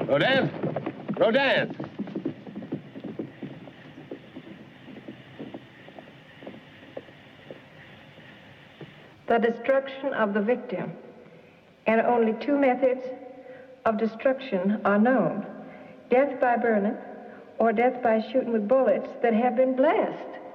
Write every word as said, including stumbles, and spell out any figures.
Rodin? Rodin! The destruction of the victim, and only two methods of destruction are known: death by burning or death by shooting with bullets that have been blessed.